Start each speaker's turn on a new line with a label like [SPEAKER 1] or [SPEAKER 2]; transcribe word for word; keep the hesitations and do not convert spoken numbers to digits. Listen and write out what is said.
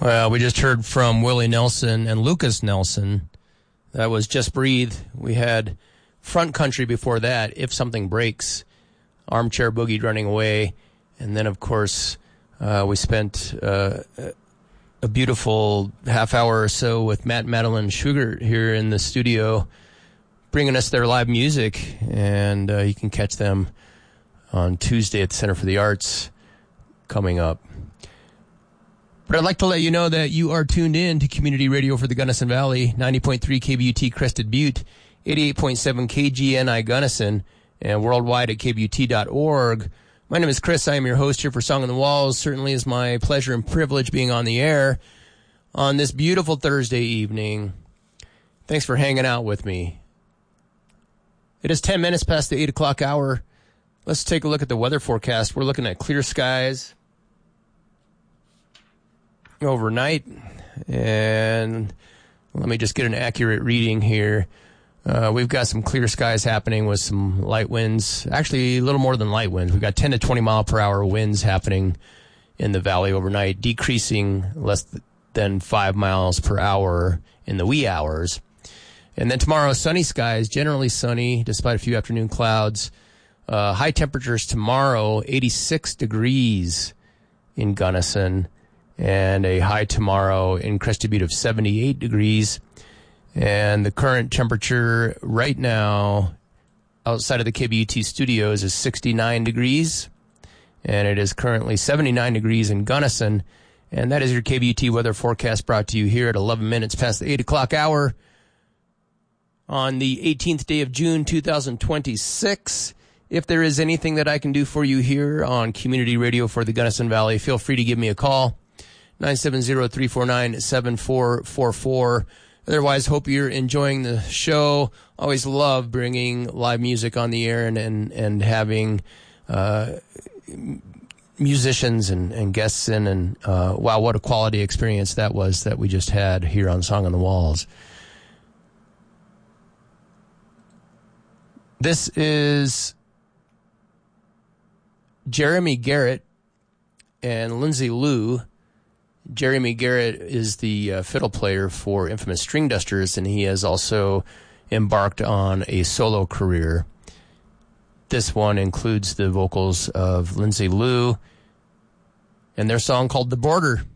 [SPEAKER 1] Well, we just heard from Willie Nelson and Lucas Nelson. That was Just Breathe. We had Front Country before that, If Something Breaks, Armchair Boogie, Running Away. And then, of course, uh, we spent uh, a beautiful half hour or so with Matt, Madeline Sugar here in the studio, bringing us their live music. And uh, you can catch them on Tuesday at the Center for the Arts coming up. But I'd like to let you know that you are tuned in to Community Radio for the Gunnison Valley, ninety point three K B U T Crested Butte, eighty-eight point seven K G N I Gunnison, and worldwide at K B U T dot org. My name is Chris. I am your host here for Song on the Walls. Certainly is my pleasure and privilege being on the air on this beautiful Thursday evening. Thanks for hanging out with me. It is ten minutes past the eight o'clock hour. Let's take a look at the weather forecast. We're looking at clear skies overnight, and let me just get an accurate reading here. Uh, we've got some clear skies happening with some light winds, actually a little more than light winds. We've got ten to twenty mile per hour winds happening in the valley overnight, decreasing less than five miles per hour in the wee hours. And then tomorrow, sunny skies, generally sunny despite a few afternoon clouds. Uh, high temperatures tomorrow, eighty-six degrees in Gunnison, and a high tomorrow in Crested Butte of seventy-eight degrees. And the current temperature right now outside of the K B U T studios is sixty-nine degrees. And it is currently seventy-nine degrees in Gunnison. And that is your K B U T weather forecast brought to you here at eleven minutes past the eight o'clock hour on the eighteenth day of June, two thousand twenty-six. If there is anything that I can do for you here on Community Radio for the Gunnison Valley, feel free to give me a call. nine seven zero, three four nine, seven four four four. Otherwise, hope you're enjoying the show. Always love bringing live music on the air and, and, and having uh, musicians and, and guests in. And uh, wow, what a quality experience that was that we just had here on Song on the Walls. This is Jeremy Garrett and Lindsay Lou. Jeremy Garrett is the uh, fiddle player for Infamous String Dusters, and he has also embarked on a solo career. This one includes the vocals of Lindsay Lou and their song called The Border.